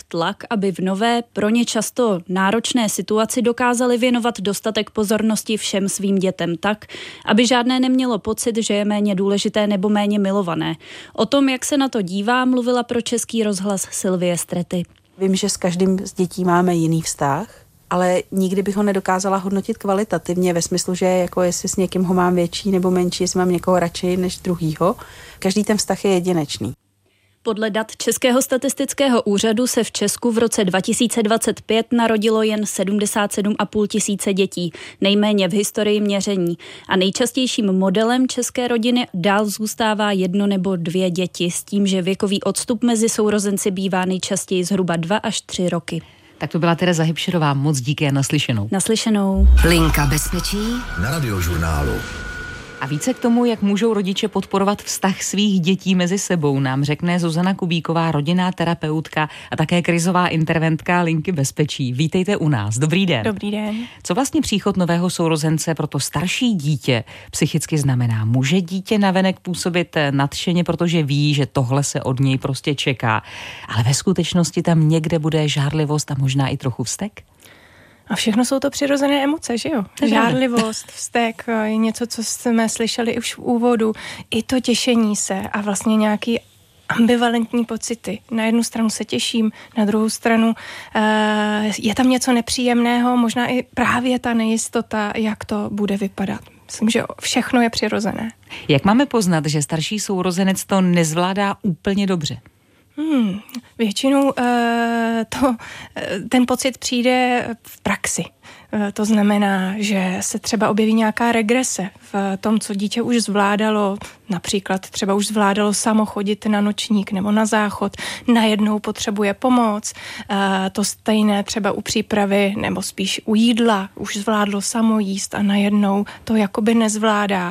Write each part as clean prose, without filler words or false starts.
tlak, aby v nové, pro ně často náročné situaci dokázali věnovat dostatek pozornosti všem svým dětem tak, aby žádné nemělo pocit, že je méně důležité nebo méně milované. O tom, jak se na to dívá, mluvila pro Český rozhlas Sylvie Strety. Vím, že s každým z dětí máme jiný vztah, ale nikdy bych ho nedokázala hodnotit kvalitativně ve smyslu, že jako jestli s někým ho mám větší nebo menší, jestli mám někoho radši než druhýho. Každý ten vztah je jedinečný. Podle dat Českého statistického úřadu se v Česku v roce 2025 narodilo jen 77,5 tisíce dětí, nejméně v historii měření. A nejčastějším modelem české rodiny dál zůstává 1 nebo 2 děti, s tím, že věkový odstup mezi sourozenci bývá nejčastěji zhruba 2 až 3 roky. Tak to byla Tereza Hybšerová, moc díky a naslyšenou. Naslyšenou. Linka bezpečí na Radiožurnálu. A více k tomu, jak můžou rodiče podporovat vztah svých dětí mezi sebou, nám řekne Zuzana Kubíková, rodinná terapeutka a také krizová interventka Linky bezpečí. Vítejte u nás. Dobrý den. Dobrý den. Co vlastně příchod nového sourozence pro to starší dítě psychicky znamená? Může dítě navenek působit nadšeně, protože ví, že tohle se od něj prostě čeká, ale ve skutečnosti tam někde bude žárlivost a možná i trochu vztek? A všechno jsou to přirozené emoce, že jo? Žárlivost, vztek, je něco, co jsme slyšeli už v úvodu. I to těšení se a vlastně nějaký ambivalentní pocity. Na jednu stranu se těším, na druhou stranu je tam něco nepříjemného, možná i právě ta nejistota, jak to bude vypadat. Myslím, že všechno je přirozené. Jak máme poznat, že starší sourozenec to nezvládá úplně dobře? Většinou ten pocit přijde v praxi. To znamená, že se třeba objeví nějaká regrese v tom, co dítě už zvládalo, například třeba už zvládalo samo chodit na nočník nebo na záchod, najednou potřebuje pomoc, to stejné třeba u přípravy nebo spíš u jídla, už zvládlo samo jíst a najednou to jakoby nezvládá.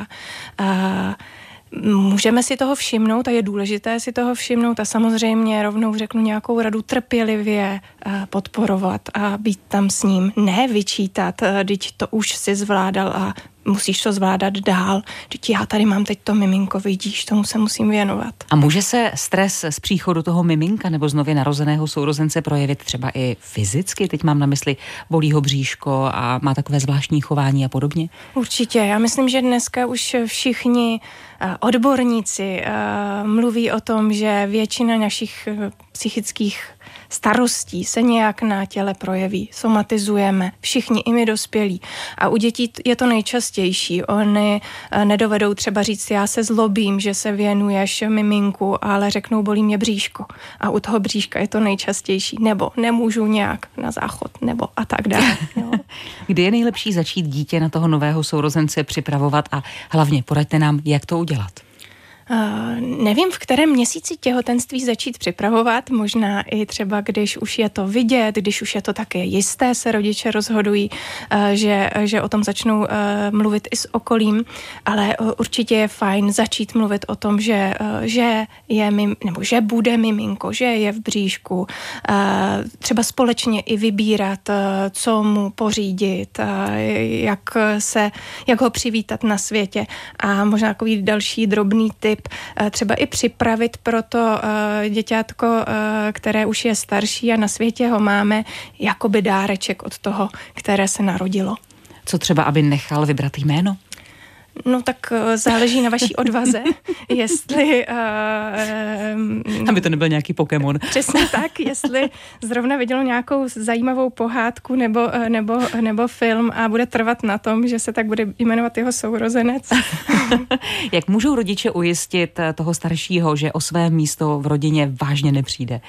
Můžeme si toho všimnout a je důležité si toho všimnout a samozřejmě rovnou řeknu nějakou radu trpělivě podporovat a být tam s ním, ne vyčítat, když to už si zvládal a musíš to zvládat dál, když já tady mám teď to miminko, vidíš, tomu se musím věnovat. A může se stres z příchodu toho miminka nebo z nově narozeného sourozence projevit třeba i fyzicky? Teď mám na mysli, bolí ho bříško a má takové zvláštní chování a podobně? Určitě, já myslím, že dneska už všichni odborníci mluví o tom, že většina našich psychických starostí se nějak na těle projeví. Somatizujeme, všichni, i my dospělí. A u dětí je to nejčastější. Oni nedovedou třeba říct, já se zlobím, že se věnuješ miminku, ale řeknou, bolí mě bříško. A u toho bříška je to nejčastější. Nebo nemůžu nějak na záchod, nebo a tak dále. Kdy je nejlepší začít dítě na toho nového sourozence připravovat a hlavně poraďte nám, jak to udělat? Nevím, v kterém měsíci těhotenství začít připravovat, možná i třeba, když už je to vidět, když už je to také jisté, se rodiče rozhodují, že o tom začnou mluvit i s okolím, ale určitě je fajn začít mluvit o tom, že bude miminko, že je v bříšku, třeba společně i vybírat, co mu pořídit, jak ho přivítat na světě a možná takový další drobný tip, třeba i připravit pro to děťátko, které už je starší a na světě ho máme, jakoby dáreček od toho, které se narodilo. Co třeba, aby nechal vybrat jméno? No tak záleží na vaší odvaze, jestli... Aby to nebyl nějaký Pokémon. Přesně tak, jestli zrovna viděl nějakou zajímavou pohádku nebo film a bude trvat na tom, že se tak bude jmenovat jeho sourozenec. Jak můžou rodiče ujistit toho staršího, že o své místo v rodině vážně nepřijde?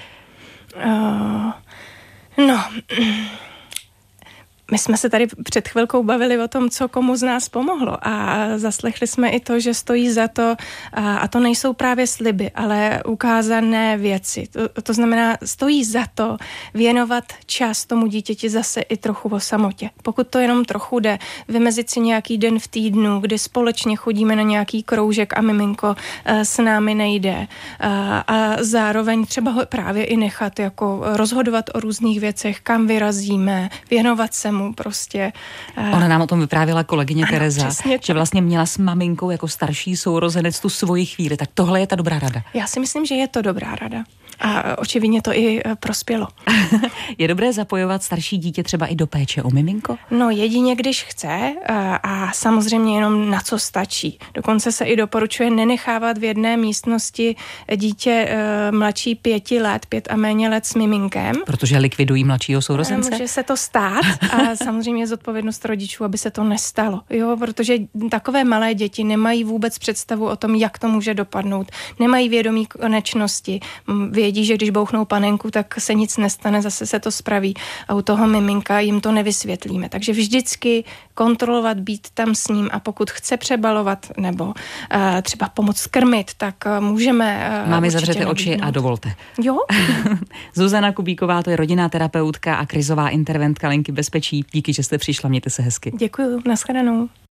My jsme se tady před chvilkou bavili o tom, co komu z nás pomohlo a zaslechli jsme i to, že stojí za to, a to nejsou právě sliby, ale ukázané věci. To znamená, stojí za to věnovat čas tomu dítěti zase i trochu o samotě. Pokud to jenom trochu jde, vymezit si nějaký den v týdnu, kdy společně chodíme na nějaký kroužek a miminko s námi nejde. A zároveň třeba ho právě i nechat jako rozhodovat o různých věcech, kam vyrazíme, věnovat se mu prostě. Ona nám o tom vyprávěla kolegyně Tereza, že vlastně měla s maminkou jako starší sourozenec tu svoji chvíli. Tak tohle je ta dobrá rada. Já si myslím, že je to dobrá rada. A očividně to i prospělo. Je dobré zapojovat starší dítě třeba i do péče o miminko? No jedině, když chce a samozřejmě jenom na co stačí. Dokonce se i doporučuje nenechávat v jedné místnosti dítě mladší 5 let, 5 a méně let s miminkem. Protože likvidují mladšího sourozence? Může se to stát a samozřejmě je zodpovědnost rodičů, aby se to nestalo. Jo, protože takové malé děti nemají vůbec představu o tom, jak to může dopadnout. Nemají vědomí konečnosti. Vědí, že když bouchnou panenku, tak se nic nestane, zase se to spraví. A u toho miminka jim to nevysvětlíme. Takže vždycky kontrolovat, být tam s ním a pokud chce přebalovat nebo třeba pomoct krmit, tak můžeme. Máme zavřete oči a dovolte. Jo. Zuzana Kubíková, to je rodinná terapeutka a krizová interventka Linky bezpečí. Díky, že jste přišla, mějte se hezky. Děkuju, nashledanou.